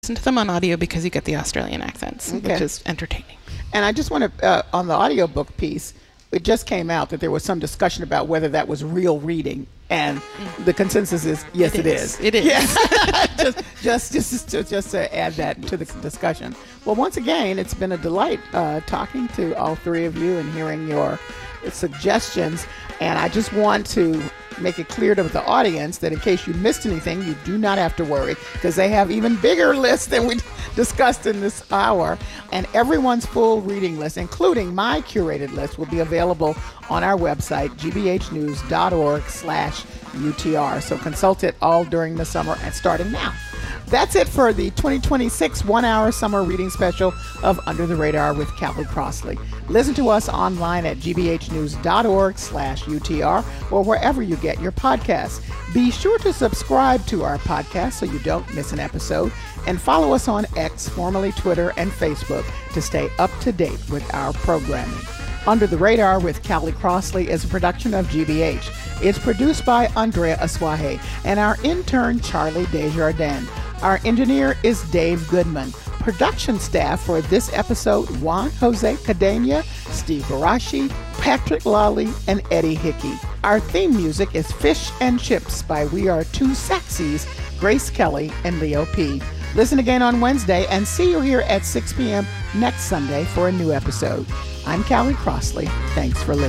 listen to them on audio because you get the Australian accents, Okay. which is entertaining. And I just want to, on the audiobook piece, it just came out that there was some discussion about whether that was real reading. And the consensus is, yes, it is. It is. Yeah. just to add that to the discussion. Well, once again, it's been a delight talking to all three of you and hearing your suggestions. And I just want to make it clear to the audience that in case you missed anything, you do not have to worry, because they have even bigger lists than we discussed in this hour. And everyone's full reading list, including my curated list, will be available on our website, gbhnews.org/UTR. So consult it all during the summer and starting now. That's it for the 2026 one-hour summer reading special of Under the Radar with Callie Crossley. Listen to us online at gbhnews.org/UTR or wherever you get your podcasts. Be sure to subscribe to our podcast so you don't miss an episode, and follow us on X, formerly Twitter, and Facebook to stay up to date with our programming. Under the Radar with Callie Crossley is a production of GBH. It's produced by Andrea Aswahe and our intern, Charlie Desjardins. Our engineer is Dave Goodman. Production staff for this episode, Juan Jose Cadena, Steve Barashi, Patrick Lally, and Eddie Hickey. Our theme music is Fish and Chips by We Are Two Saxies, Grace Kelly and Leo P. Listen again on Wednesday and see you here at 6 p.m. next Sunday for a new episode. I'm Callie Crossley. Thanks for listening.